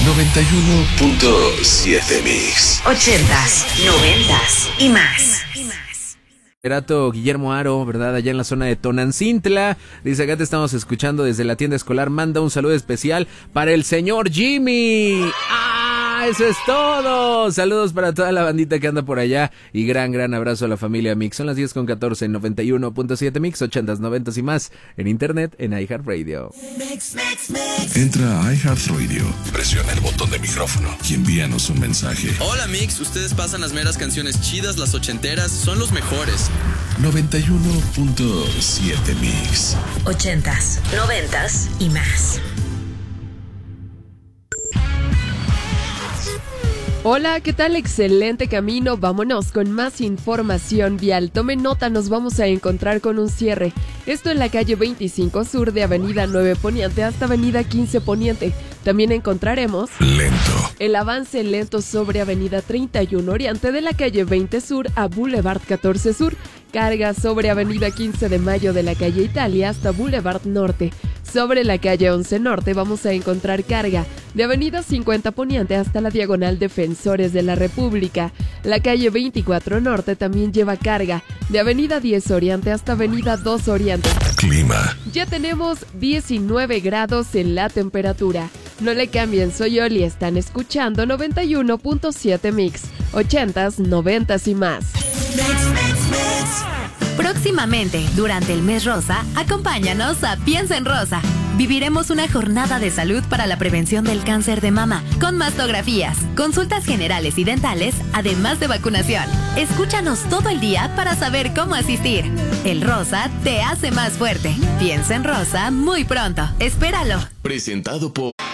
91.7 Mix. 80s, 90s y más. Grato Guillermo Aro, ¿verdad? Allá en la zona de Tonancintla. Dice, acá te estamos escuchando desde la tienda escolar. Manda un saludo especial para el señor Jimmy. ¡Ah! Eso es todo. Saludos para toda la bandita que anda por allá. Y gran abrazo a la familia Mix. Son las 10:14 en 91.7 Mix, 80s, 90s y más. En internet, en iHeartRadio. Entra a iHeartRadio, presiona el botón de micrófono y envíanos un mensaje. Hola Mix, ustedes pasan las meras canciones chidas, las ochenteras, son los mejores. 91.7 Mix. 80s, 90s y más. Hola, ¿qué tal? Excelente camino. Vámonos con más información vial. Tomen nota, nos vamos a encontrar con un cierre. Esto en la calle 25 Sur de Avenida 9 Poniente hasta Avenida 15 Poniente. También encontraremos lento. El avance lento sobre Avenida 31 Oriente de la calle 20 Sur a Boulevard 14 Sur. Carga sobre Avenida 15 de Mayo de la calle Italia hasta Boulevard Norte. Sobre la calle 11 Norte vamos a encontrar carga de Avenida 50 Poniente hasta la Diagonal Defensores de la República. La calle 24 Norte también lleva carga de Avenida 10 Oriente hasta Avenida 2 Oriente. Clima. Ya tenemos 19 grados en la temperatura. No le cambien, soy Oli, están escuchando 91.7 Mix, 80s, 90s y más. Próximamente, durante el mes rosa, acompáñanos a Piensa en Rosa. Viviremos una jornada de salud para la prevención del cáncer de mama, con mastografías, consultas generales y dentales, además de vacunación. Escúchanos todo el día para saber cómo asistir. El rosa te hace más fuerte. Piensa en Rosa muy pronto. Espéralo. Presentado por